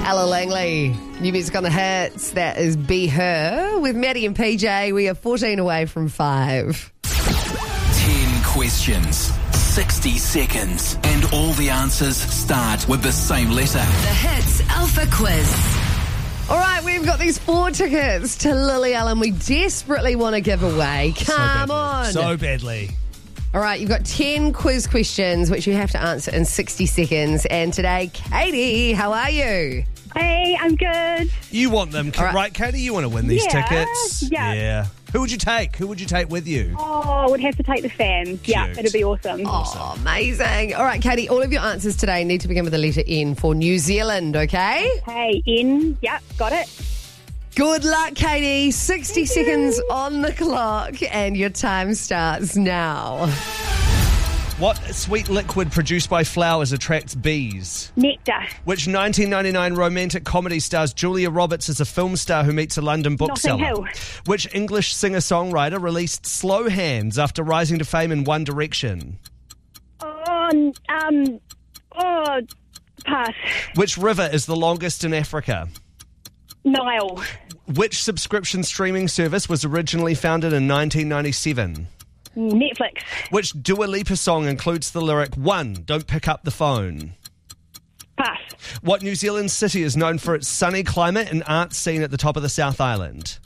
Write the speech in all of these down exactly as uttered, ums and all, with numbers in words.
Ella Langley, new music on the hits. That is Be Her with Maddie and P J. We are fourteen away from five. ten questions, sixty seconds, and all the answers start with the same letter. The Hits Alpha Quiz. All right, we've got these four tickets to Lily Allen we desperately want to give away. Come so on. So badly. All right, you've got ten quiz questions which you have to answer in sixty seconds. And today, Katie, how are you? Hey, I'm good. You want them, All right. right, Katie? You want to win these Yeah, tickets? yeah. Yeah. Who would you take? Who would you take with you? Oh, I would have to take the fan. Yeah, Cute. it'd be awesome. Oh, amazing. All right, Katie, all of your answers today need to begin with the letter N for New Zealand, okay? Hey, in. Yep, got it. Good luck, Katie. sixty seconds on the clock, and your time starts now. What sweet liquid produced by flowers attracts bees? Nectar. Which nineteen ninety-nine romantic comedy stars Julia Roberts as a film star who meets a London bookseller? Notting Hill. Which English singer-songwriter released Slow Hands after rising to fame in One Direction? Oh, um, oh, pass. Which river is the longest in Africa? Nile. Which subscription streaming service was originally founded in nineteen ninety-seven? Netflix. Which Dua Lipa song includes the lyric, one, don't pick up the phone? Pass. What New Zealand city is known for its sunny climate and art scene at the top of the South Island?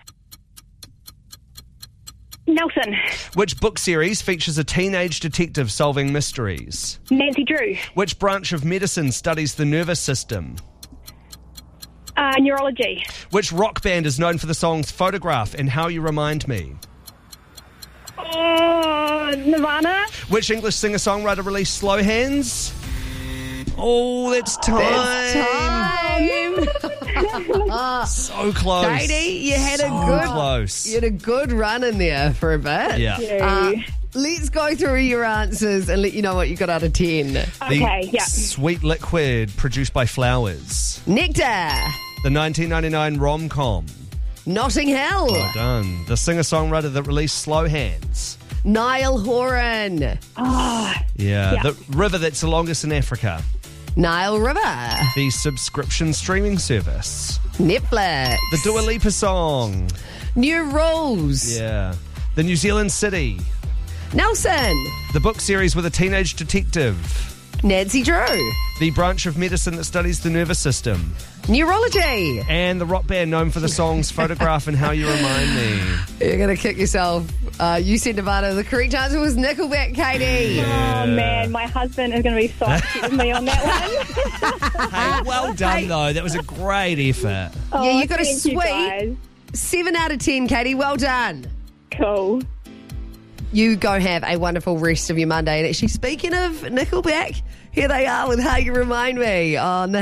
Nelson. Which book series features a teenage detective solving mysteries? Nancy Drew. Which branch of medicine studies the nervous system? Uh, neurology. Which rock band is known for the songs Photograph and How You Remind Me? Oh, Nirvana. Which English singer-songwriter released Slow Hands? Oh, that's time. It's time. So close. Katie, you had so a good close. You had a good run in there for a bit. Yeah. Uh, let's go through your answers and let you know what you got out of ten. Okay, the yeah. sweet liquid produced by flowers. Nectar. The nineteen ninety-nine rom-com. Notting Hill. Well done. The singer-songwriter that released Slow Hands. Niall Horan. Oh, Yeah. Yeah. The river that's the longest in Africa. Nile River. The subscription streaming service. Netflix. The Dua Lipa song. New Rules. Yeah. The New Zealand city. Nelson. The book series with a teenage detective. Nancy Drew. The branch of medicine that studies the nervous system. Neurology. And the rock band known for the songs Photograph and How You Remind Me. You're going to kick yourself. Uh, you said Nevada. The correct answer was Nickelback, Katie. oh man, my husband is going to be so upset with me on that one. Hey, well done, though. That was a great effort. Oh, Yeah, you got a thank you, sweet guys. seven out of ten, Katie. Well done. Cool. You go have a wonderful rest of your Monday. And actually, speaking of Nickelback, here they are with How You Remind Me on the